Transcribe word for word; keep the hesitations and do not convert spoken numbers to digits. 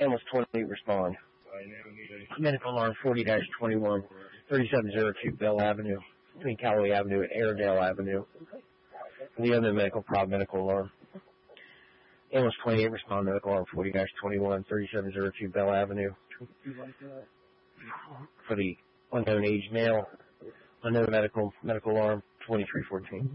Ambulance twenty, respond. Medical alarm forty dash twenty-one, thirty-seven oh two Bell Avenue, between Callaway Avenue and Airedale Avenue. The other medical prob medical alarm. Ambulance twenty-eight, respond. Medical alarm forty dash twenty-one, thirty-seven oh two Bell Avenue. For the unknown age male. Unknown medical medical alarm twenty-three fourteen.